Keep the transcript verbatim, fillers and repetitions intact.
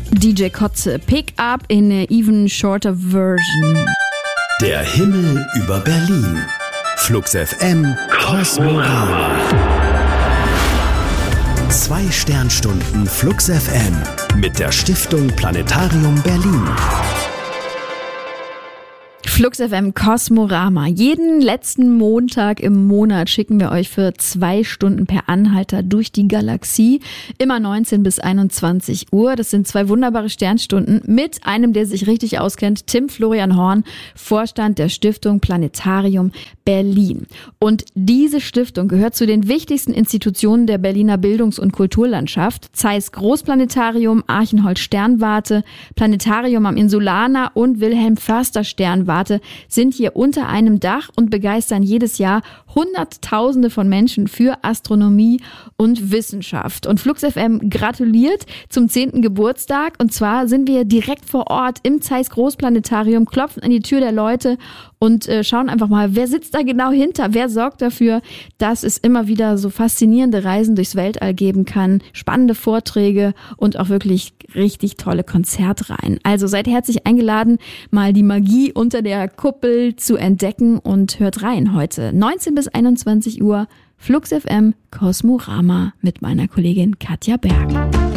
D J Kotze, Pick Up in a Even Shorter Version. Der Himmel über Berlin. Flux F M Kosmorama. Zwei Sternstunden Flux F M mit der Stiftung Planetarium Berlin. Flux F M Kosmorama. Jeden letzten Montag im Monat schicken wir euch für zwei Stunden per Anhalter durch die Galaxie. Immer neunzehn bis einundzwanzig Uhr. Das sind zwei wunderbare Sternstunden mit einem, der sich richtig auskennt, Tim Florian Horn, Vorstand der Stiftung Planetarium Berlin. Und diese Stiftung gehört zu den wichtigsten Institutionen der Berliner Bildungs- und Kulturlandschaft. Zeiss Großplanetarium, Archenholz Sternwarte, Planetarium am Insulaner und Wilhelm Förster Sternwarte sind hier unter einem Dach und begeistern jedes Jahr Hunderttausende von Menschen für Astronomie und Wissenschaft. Und Flux F M gratuliert zum zehnten Geburtstag. Und zwar sind wir direkt vor Ort im Zeiss Großplanetarium, klopfen an die Tür der Leute und äh, schauen einfach mal, wer sitzt da genau hinter? Wer sorgt dafür, dass es immer wieder so faszinierende Reisen durchs Weltall geben kann, spannende Vorträge und auch wirklich richtig tolle Konzertreihen. Also seid herzlich eingeladen, mal die Magie unter der Kuppel zu entdecken und hört rein heute. neunzehn bis einundzwanzig Uhr, Flux F M Kosmorama mit meiner Kollegin Katja Berg.